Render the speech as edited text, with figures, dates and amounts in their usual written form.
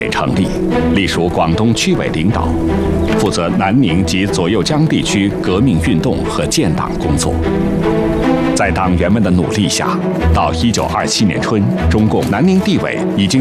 成立，隶属广东区委领导，负责南宁及左右江地区革命运动和建党工作。在党员们的努力下，到1927年春，中共南宁地委已经